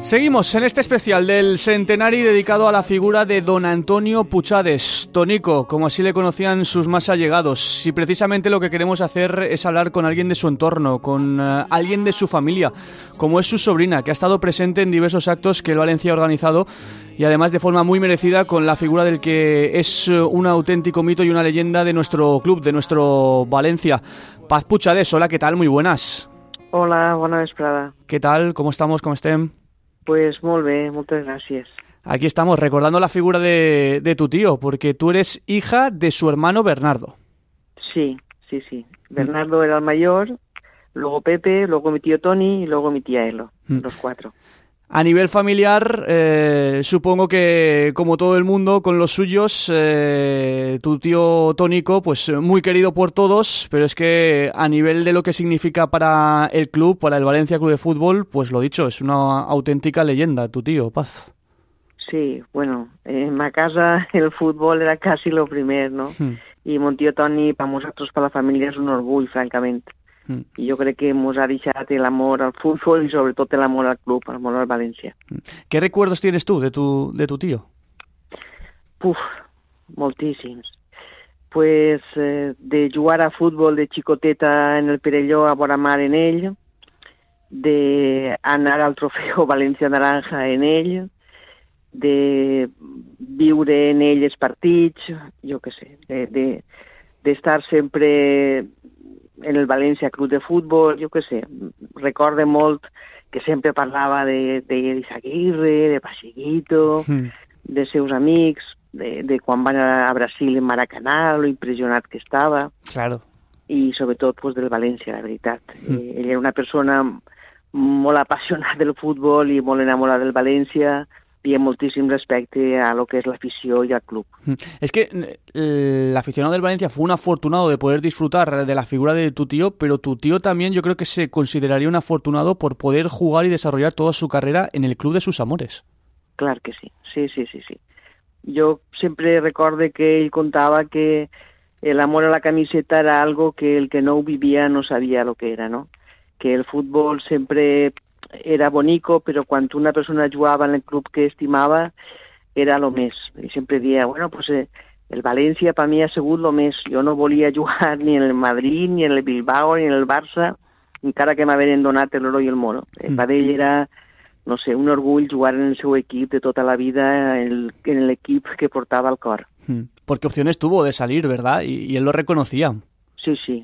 Seguimos en este especial del centenario dedicado a la figura de don Antonio Puchades, Tonico, como así le conocían sus más allegados. Y precisamente lo que queremos hacer es hablar con alguien de su entorno, con alguien de su familia, como es su sobrina, que ha estado presente en diversos actos que el Valencia ha organizado y además de forma muy merecida con la figura del que es un auténtico mito y una leyenda de nuestro club, de nuestro Valencia. Paz Puchades, hola, ¿qué tal? Muy buenas. Hola, bona vesprada. ¿Qué tal? ¿Cómo estamos? ¿Cómo estem? Pues molt bé, moltes gràcies. Aquí estamos, recordando la figura de tu tío, porque tú eres hija de su hermano Bernardo. Sí. Bernardo era el mayor, luego Pepe, luego mi tío Toni y luego mi tía Elo, los cuatro. A nivel familiar, supongo que, como todo el mundo, con los suyos, tu tío Tónico, pues muy querido por todos, pero es que a nivel de lo que significa para el club, para el Valencia Club de Fútbol, pues lo dicho, es una auténtica leyenda, tu tío, Paz. Sí, bueno, en ma casa el fútbol era casi lo primer, ¿no? Y mon tío Toni, para nosotros, para la familia, es un orgull, francamente. I jo crec que ens ha deixat l'amor al futbol y sobre todo el amor al club, el amor al Valencia. ¿Qué recuerdos tienes tú de tu tío? Moltíssims. Pues de jugar a fútbol de xicoteta en el Perelló a vora mar en ell, de anar al trofeu València Naranja en ell, de viure en ell els partits, jo què sé, de estar sempre en el València Club de Futbol, jo què sé, recorde molt que sempre parlava d'Izaguirre, de Pasiguito, de seus amics, de quan van a Brasil en Maracanà, lo impressionat que estava. Claro. I sobretot pues, del València, la veritat. Ell era una persona molt apassionada del futbol i molt enamorada del València, y en moltíssim respecte a lo que es la afición y al club. Es que el aficionado del Valencia fue un afortunado de poder disfrutar de la figura de tu tío, pero tu tío también yo creo que se consideraría un afortunado por poder jugar y desarrollar toda su carrera en el club de sus amores. Clar que sí, sí. Jo sempre recorde que ell contava que el amor a la camiseta era algo que el que no ho vivia no sabia lo que era, ¿no? Que el futbol sempre era bonico, però quan una persona jugava en el club que estimava era lo més. I sempre dia, bueno, pues el València per mi ha sigut lo més. Jo no volia jugar ni en el Madrid, ni en el Bilbao, ni en el Barça, encara que m'havien donat l'oro i el mono. Per ell era, no sé, un orgull jugar en el seu equip de tota la vida, en l'equip que portava al cor. Porque opciones tuvo de salir, ¿verdad? Y él lo reconocía. Sí.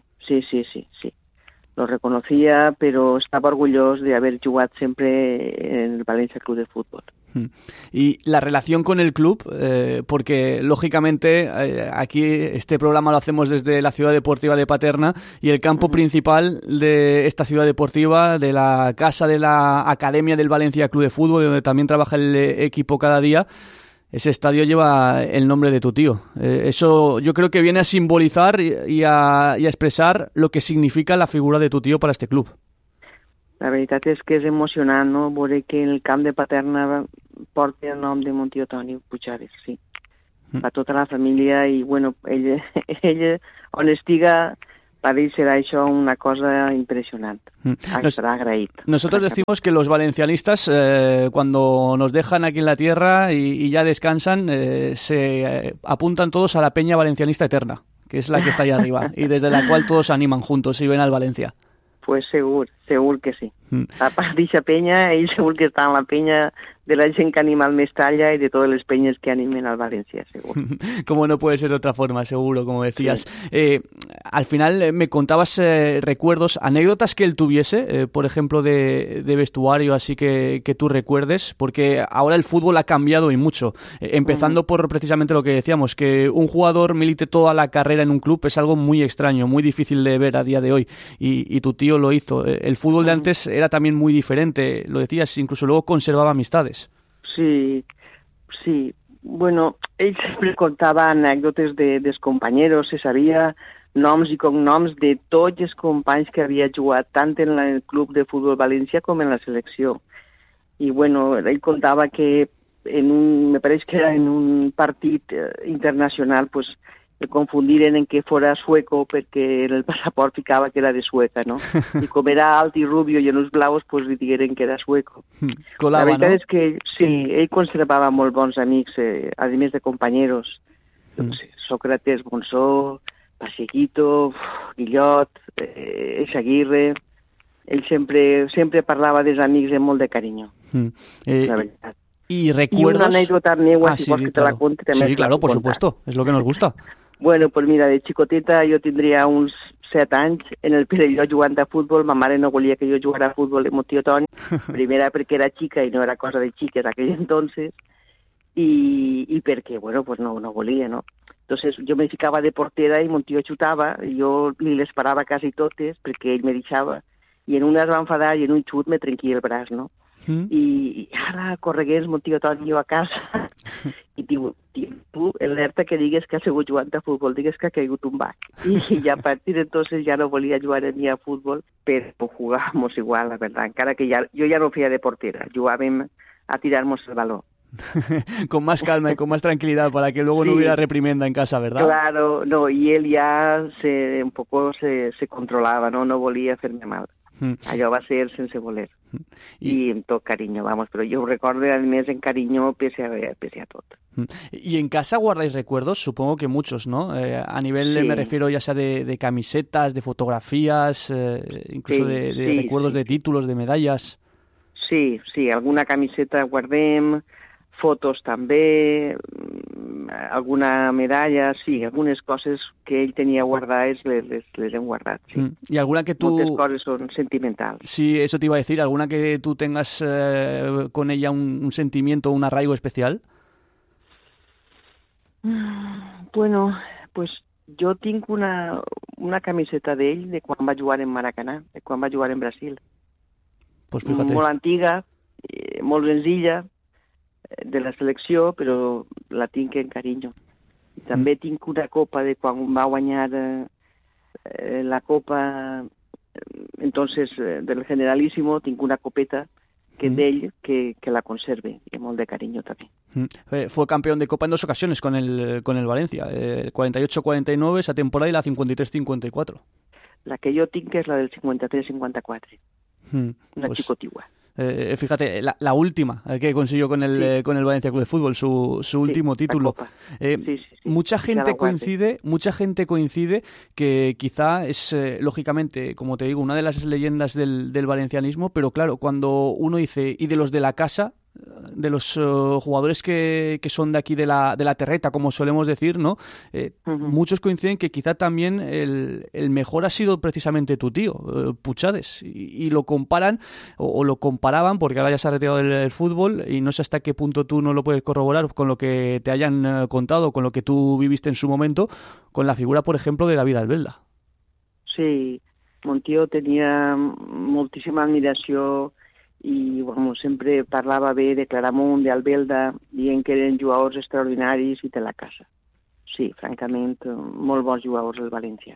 Lo reconocía, pero estaba orgulloso de haber jugado siempre en el Valencia Club de Fútbol. Y la relación con el club, porque lógicamente aquí este programa lo hacemos desde la ciudad deportiva de Paterna y el campo principal de esta ciudad deportiva, de la casa de la Academia del Valencia Club de Fútbol, donde también trabaja el equipo cada día. Ese estadio lleva el nombre de tu tío. Eso yo creo que viene a simbolizar y a expresar lo que significa la figura de tu tío para este club. La veritat és que és emocionant, no?, veure que el camp de Paterna porta el nom de mon tío Toni Puchades, sí. Per tota la família i, bueno, ell on estiga, para él será eso una cosa impresionante. Estará agraído. Nosotros decimos que los valencianistas, cuando nos dejan aquí en la tierra y ya descansan, se apuntan todos a la peña valencianista eterna, que es la que está ahí arriba, y desde la cual todos animan juntos y ven al Valencia. Pues segur que sí. A part d'eixa penya, ell segur que està en la penya de la gent que anima al Mestalla y de todas las peñas que animen al Valencia, seguro. Como no puede ser de otra forma, seguro, como decías. Sí. Al final me contabas recuerdos, anécdotas que él tuviese, por ejemplo, de vestuario, así que tú recuerdes, porque ahora el fútbol ha cambiado y mucho. Empezando por precisamente lo que decíamos, que un jugador milite toda la carrera en un club es algo muy extraño, muy difícil de ver a día de hoy, y tu tío lo hizo. El fútbol de antes era también muy diferente, lo decías, incluso luego conservaba amistades. Sí. Bueno, ell sempre contava anècdotes dels companyeros, se sabia noms i cognoms de tots els companys que havia jugat tant en el club de futbol València com en la selecció. I bueno, ell contava que me pareix que era en un partit internacional, pues el confundiren en que fora sueco perquè en el passaport ficava que era de Sueca, no? I com era alt i rubio i en uns blaus, pues li digueren que era sueco. Colava, la veritat no? és que sí, ell conservava molt bons amics, a més de companyeros. Sócrates, Monsó, Pasieguito, Guillot, Eizaguirre. Ell sempre parlava dels amics amb molt de carinyo, la veritat. ¿Y recuerdos? Y una anécdota mía, si sí, te la cuente. Sí, claro, por supuesto, es lo que nos gusta. Bueno, pues mira, de xicoteta jo tindria uns 7 anys, en el Perelló jugant a futbol, ma mare no volia que jo jugara a futbol amb el tio Toni, primera perquè era xica i no era cosa de xiques aquell entonces, i perquè, bueno, pues no volia, no? Entonces jo me ficava de portera i mon tio xutava, i jo li les parava quasi totes perquè ell me deixava, i en una es va enfadar i en un xut me trenquia el braç, no? I ara corregués mon tio Toni jo a casa i diu, tu alerta que digues que ha sigut jugant a futbol, digues que ha caigut un bac. I a partir de entonces ya no volia jugar ni a futbol, pero jugábamos igual, la verdad, encara que yo ya no feia de portera, jugábem a tirarnos el balón. Con más calma y con más tranquilidad para que luego no hubiera reprimenda en casa, ¿verdad? Claro, no, y él ya un poco se controlava, no volia fer-me mal. Allò va ser sense voler. Y en tot carinyo, vamos, pero yo recuerdo al mes en cariño pese a todo. ¿Y en casa guardáis recuerdos? Supongo que muchos, ¿no? A nivel, me refiero ya sea de camisetas, de fotografías, incluso de recuerdos de títulos, de medallas. Sí, alguna camiseta guardem, fotos també, alguna medalla, sí, algunes coses que ell tenia guardades les hem guardat, sí. ¿Y alguna que tú... Moltes coses són sentimentals. Sí, eso te iba a decir, ¿alguna que tú tengas con ella un sentimiento, un arraigo especial? Bueno, pues jo tinc una camiseta d'ell de quan va jugar en Maracanà, de quan va jugar en Brasil. Pues fíjate. Molt antiga, molt senzilla, de la selecció, però la tinc en carinyo. També tinc una copa de quan va guanyar la copa entonces del Generalísimo, tinc una copeta que d'ell que la conserve, i molt de carinyo també. Fue campeón de Copa en 2 ocasiones con el Valencia, el 48-49 esa temporada y la 53-54. La que jo tinc és la del 53-54, una pues, xicotigua. Fíjate, la última que consiguió con el Valencia Club de Fútbol, su último título. Mucha gente coincide que quizá es, lógicamente, como te digo, una de las leyendas del valencianismo, pero claro, cuando uno dice, y de los de la casa, de los jugadores que son de aquí de la terreta, como solemos decir, ¿no? Muchos coinciden que quizá también el mejor ha sido precisamente tu tío, Puchades, y lo comparan o lo comparaban, porque ahora ya se ha retirado del fútbol y no sé hasta qué punto tú no lo puedes corroborar con lo que te hayan contado, con lo que tú viviste en su momento, con la figura, por ejemplo, de David Albelda. Sí, mon tío tenia moltíssima admiració i bueno, sempre parlava bé de Claramunt, d'Albelda, dient que eren jugadors extraordinaris i de la casa. Sí, francament, molt bons jugadors del València.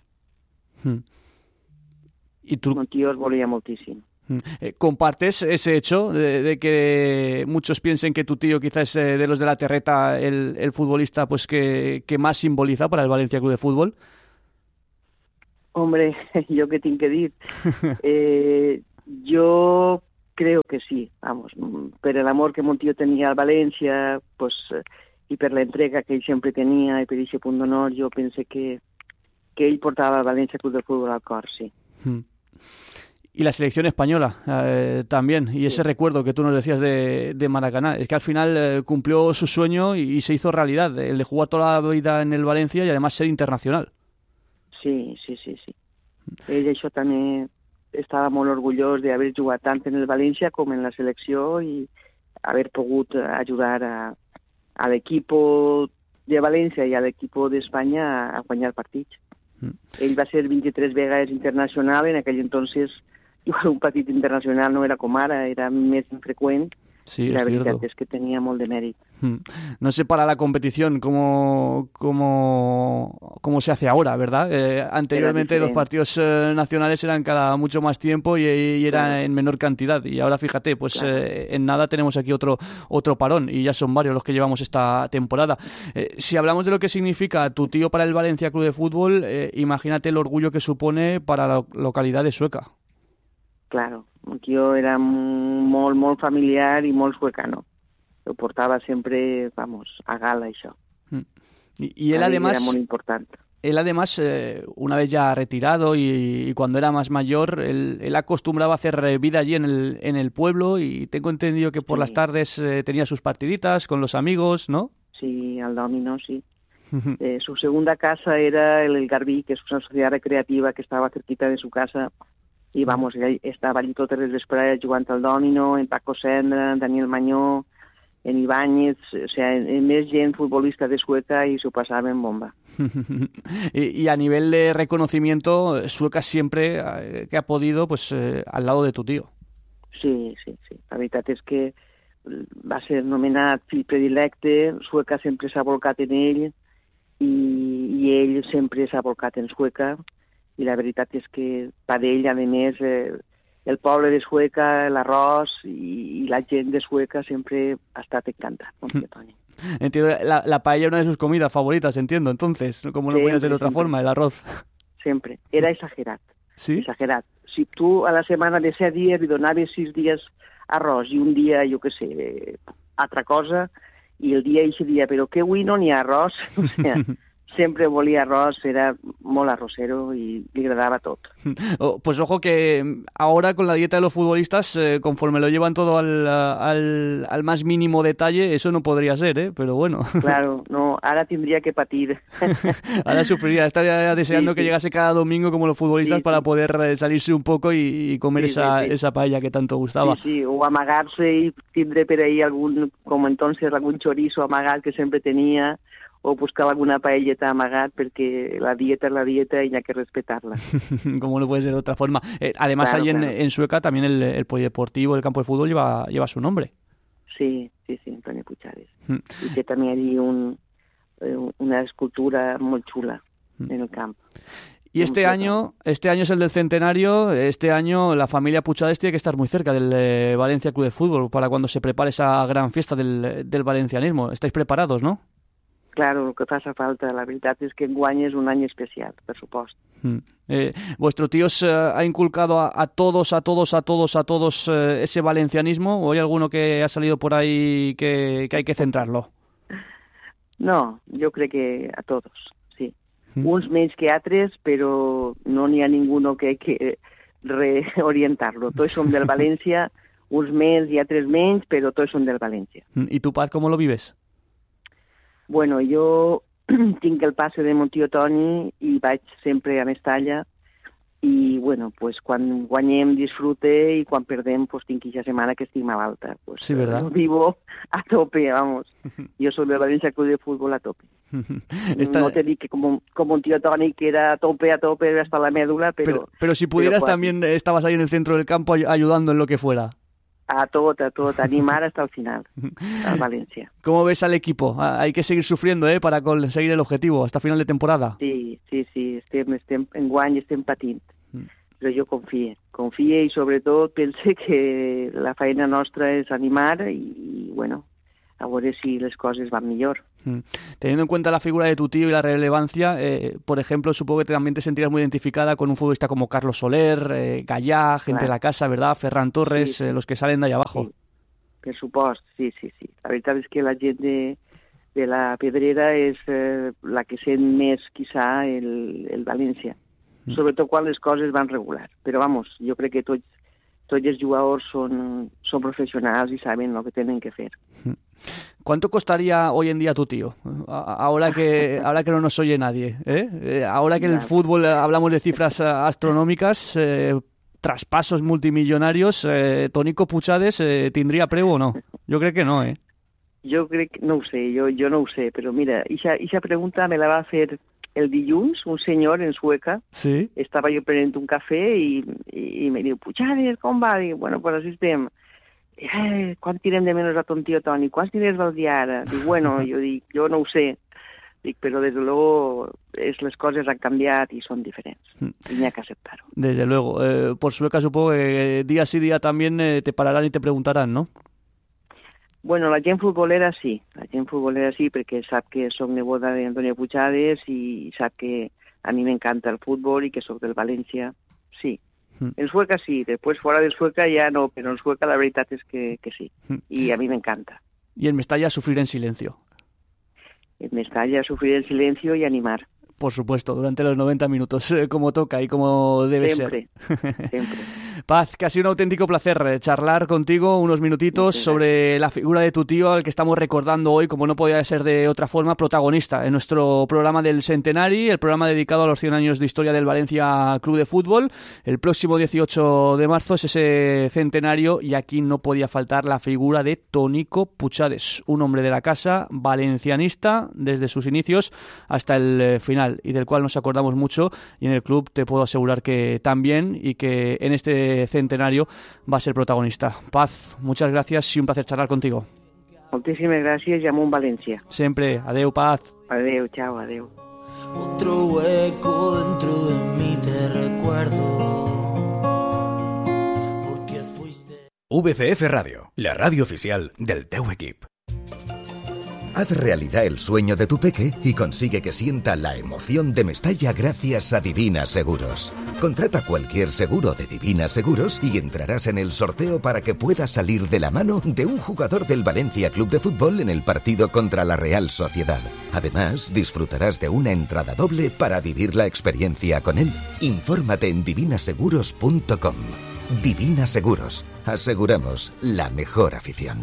¿Y tú? Mon tío els volia moltíssim. ¿Compartes ese hecho de que muchos piensen que tu tío quizás es de los de la terreta el futbolista pues que más simboliza para el Valencia Club de Fútbol? Hombre, jo què tinc que dir? Jo creo que sí, vamos, per el amor que mon tío tenia al València, pues, i per la entrega que ell sempre tenia i per aquest punt d'honor, jo pense que ell portava el València Club de Fútbol al cor, sí. Y la selección española también, y ese recuerdo que tú nos decías de Maracaná, es que al final cumplió su sueño y se hizo realidad, el de jugar toda la vida en el Valencia y además ser internacional. Sí. Ell això també estava molt orgullós d'haver jugat tant en el València com en la selecció i haver pogut ajudar a l'equip de València i a l'equip d'Espanya a guanyar partits. Ell va ser 23 vegades internacional, en aquell entonces jugar un partit internacional no era com ara, era més infreqüent, Sí, la és veritat cierto. és que tenia molt de mèrit. No sé para la competición cómo se hace ahora, ¿verdad? Anteriormente los partidos nacionales eran cada mucho más tiempo y era claro. en menor cantidad. Y ahora fíjate, pues claro. En nada tenemos aquí otro parón y ya son varios los que llevamos esta temporada. Si hablamos de lo que significa tu tío para el Valencia Club de Fútbol, imagínate el orgullo que supone para la localidad de Sueca. Claro, un tío era molt familiar i molt suecano. Lo portava sempre, a gala, això. Y él además... Era muy importante. Él además, una vez ya retirado y cuando era más mayor, él acostumbraba a hacer vida allí en el pueblo y tengo entendido que por las tardes tenía sus partiditas con los amigos, ¿no? Sí, al dominó, sí. Su segunda casa era el Garbí, que es una sociedad recreativa que estaba cerquita de su casa. I, ell estava allí totes les vesprades jugant al dòmino, en Paco Sendra, en Daniel Mañó, en Ibáñez, o sea, més gent futbolista de Sueca y se pasaba en bomba. Y a nivel de reconocimiento, Sueca siempre que ha podido, pues al lado de tu tío. Sí. La veritat és que va ser nomenat fill predilecte, Sueca sempre s'ha volcat en ell i ell sempre s'ha volcat en Sueca. I la veritat és que per ell, a més, el poble de Sueca, l'arròs i la gent de Sueca sempre ha estat encantat con tío Toni. Entiendo, la paella es una de sus comidas favoritas, entiendo, entonces, como no podía ser de otra forma, el arroz. Sempre, era exagerat. ¿Sí? Exagerat. Si tu a la setmana de 7 dies li donaves 6 dies arròs i un dia, jo què sé, altra cosa, i el dia eixe dia, però que avui no n'hi ha arròs, o sea, sempre volia arroz, era molt arrocero y le agradaba todo. Pues ojo que ahora con la dieta de los futbolistas, conforme lo llevan todo al más mínimo detalle, eso no podría ser, ¿eh? Pero bueno. Claro, no, ahora tendría que patir. Ahora sufriría, estaría deseando que llegase cada domingo como los futbolistas para poder salirse un poco y comer esa paella que tanto gustaba. Sí, o amagarse y tindre por ahí como entonces algún chorizo amagat que siempre tenía, o buscar alguna paelleta amagat, porque la dieta es la dieta y hay que respetarla. Como no puede ser de otra forma. Además, claro, ahí en Sueca también el polideportivo, el campo de fútbol lleva su nombre. Sí, Antonio Puchades. Y que también hay una escultura muy chula en el campo. Y este año es el del centenario. Este año la familia Puchades tiene que estar muy cerca del Valencia Club de Fútbol para cuando se prepare esa gran fiesta del valencianismo. ¿Estáis preparados, no? Claro, el que faça falta. La veritat és que enguany és un any especial, per supost. ¿Vuestro tío ha inculcado a todos ese valencianismo o hay alguno que ha salido por ahí que hay que centrarlo? No, jo crec que a todos, sí. Uns menys que altres, però no n'hi ha ninguno que hay que reorientarlo. Tots som del València, uns més i altres menys, però tots som del València. ¿Y tu Paz cómo lo vives? Bueno, jo tinc el passe de mon tio Toni i vaig sempre a Mestalla i, bueno, pues quan guanyem disfrute i quan perdem, pues tinc aquesta setmana que estic malalta. Pues, sí, ¿verdad? Vivo a tope, vamos. Jo soy del Valencia Club de Fútbol a tope. No te dic que como un tío Toni que era a tope hasta la médula, pero si pudieras también estabas ahí en el centro del campo ayudando en lo que fuera. A todo, animar hasta el final, a Valencia. ¿Cómo ves al equipo? Hay que seguir sufriendo para conseguir el objetivo hasta final de temporada. Sí, estem enguany estem patint, però jo confie i sobretot pense que la feina nostra és animar i bueno, a veure si les coses van millor. Teniendo en cuenta la figura de tu tío y la relevancia, por ejemplo, supongo que también te sentirás muy identificada con un futbolista como Carlos Soler, Gallá, gente de la casa, ¿verdad? Ferran Torres, sí. Los que salen de ahí abajo. Sí. Per supost, sí. La veritat és que la gent de la Pedrera és la que sent més, quizá, el València. Sobretot quan les coses van regular. Però, vamos, jo crec que tots els jugadors són professionals i saben el que tenen que fer. ¿Cuánto costaría hoy en día tu tío? Ahora que no nos oye nadie, ahora que en el fútbol hablamos de cifras astronómicas, traspasos multimillonarios, Tonico Puchades ¿tindria preu o no? Jo crec que no, Jo crec que no ho sé, jo no ho sé, però mira, eixa pregunta me la va fer el dilluns un senyor en Sueca. Sí. Estava jo prenent un cafè i me diu, Puchades, com va? Dic, bueno, pues així estem. quan tirem de menys a ton tio Toni? Quants diners val dir ara? Dic, bueno, jo no ho sé. Dic, pero desde luego las cosas han cambiado y son diferentes. Y hay que aceptarlo. Desde luego. Por Sueca supongo que día sí día también te pararán y te preguntarán, ¿no? Bueno, la gent futbolera sí, perquè sap que soc neboda d'Antonio Puigades i sap que a mi m'encanta el futbol i que soc del València, sí. En Sueca sí, después fuera de Sueca ya no, pero en Sueca la veritat és que sí, y a mí me encanta. Y en Mestalla sufrir en silencio. En Mestalla sufrir en silencio y animar. Por supuesto, durante los 90 minutos, como toca y como debe ser. Siempre. Paz, que ha sido un auténtico placer charlar contigo unos minutitos sobre la figura de tu tío, al que estamos recordando hoy, como no podía ser de otra forma, protagonista en nuestro programa del Centenari, el programa dedicado a los 100 años de historia del Valencia Club de Fútbol. El próximo 18 de marzo es ese centenario y aquí no podía faltar la figura de Tonico Puigades, un hombre de la casa, valencianista desde sus inicios hasta el final, y del cual nos acordamos mucho, y en el club te puedo asegurar que también, y que en este centenario va a ser protagonista. Paz, muchas gracias y un placer charlar contigo. Moltíssimes gràcies i amunt València. Siempre. Adeu, Paz. Adeu, chao, adeu. Otro hueco dentro de mí te recuerdo. Porque fuiste... VCF Radio, la radio oficial del teu equip. Haz realidad el sueño de tu peque y consigue que sienta la emoción de Mestalla gracias a Divina Seguros. Contrata cualquier seguro de Divina Seguros y entrarás en el sorteo para que puedas salir de la mano de un jugador del Valencia Club de Fútbol en el partido contra la Real Sociedad. Además, disfrutarás de una entrada doble para vivir la experiencia con él. Infórmate en divinaseguros.com. Divina Seguros. Aseguramos la mejor afición.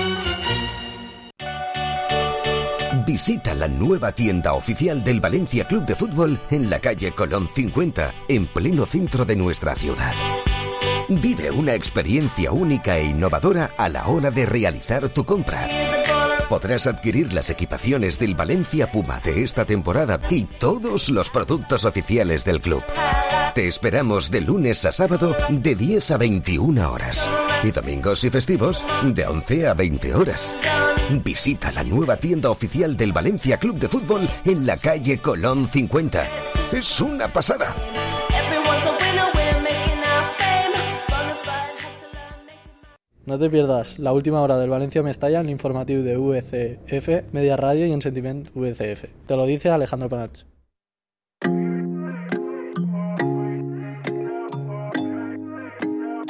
Visita la nueva tienda oficial del Valencia Club de Fútbol en la calle Colón 50, en pleno centro de nuestra ciudad. Vive una experiencia única e innovadora a la hora de realizar tu compra. Podrás adquirir las equipaciones del Valencia Puma de esta temporada y todos los productos oficiales del club. Te esperamos de lunes a sábado de 10 a 21 horas y domingos y festivos de 11 a 20 horas. Visita la nueva tienda oficial del Valencia Club de Fútbol en la calle Colón 50. ¡Es una pasada! No te pierdas la última hora del Valencia Mestalla en l'informatiu de VCF, Media Radio y en Sentiment VCF. Te lo dice Alejandro Panach.